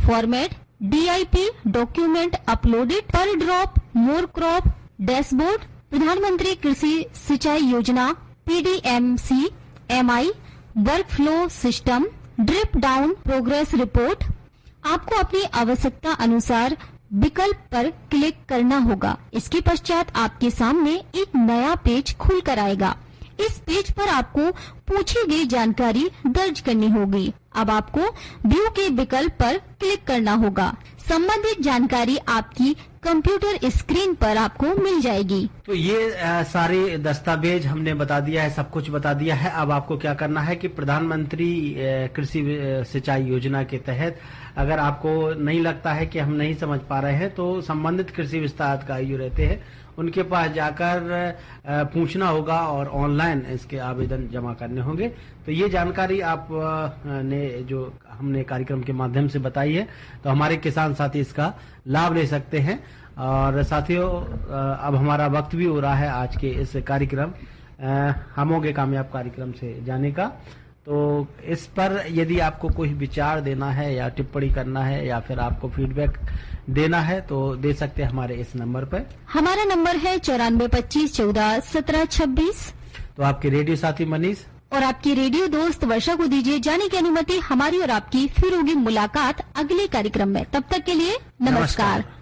Format, DIP document uploaded, पर drop, more crop, dashboard, प्रधानमंत्री कृषि सिंचाई योजना, PDMC, MI, work flow system, drip down progress report. आपको अपनी आवश्यकता अनुसार विकल्प पर क्लिक करना होगा। इसके पश्चात आपके सामने एक नया पेज खुल कर आएगा। इस पेज पर आपको पूछी गई जानकारी दर्ज करनी होगी। अब आपको व्यू के विकल्प पर क्लिक करना होगा। संबंधित जानकारी आपकी कंप्यूटर स्क्रीन पर आपको मिल जाएगी। तो ये सारे दस्तावेज हमने बता दिया है, सब कुछ बता दिया है। अब आपको क्या करना है कि प्रधानमंत्री कृषि सिंचाई योजना के तहत अगर आपको नहीं लगता है कि हम नहीं समझ पा रहे हैं, तो संबंधित कृषि विस्तार अधिकारी रहते हैं, उनके पास जाकर पूछना होगा और ऑनलाइन इसके आवेदन जमा करने होंगे। तो ये जानकारी आप ने जो हमने कार्यक्रम के माध्यम से बताई है, तो हमारे किसान साथी इसका लाभ ले सकते हैं। और साथियों, अब हमारा वक्त भी हो रहा है आज के इस कार्यक्रम हम होंगे कामयाब कार्यक्रम से जाने का। तो इस पर यदि आपको कोई विचार देना है या टिप्पणी करना है या फिर आपको फीडबैक देना है तो दे सकते हैं हमारे इस नंबर पर। हमारा नंबर है 9425141726। तो आपके रेडियो साथी मनीष और आपकी रेडियो दोस्त वर्षा को दीजिए जाने की अनुमति। हमारी और आपकी फिर होगी मुलाकात अगले कार्यक्रम में। तब तक के लिए नमस्कार।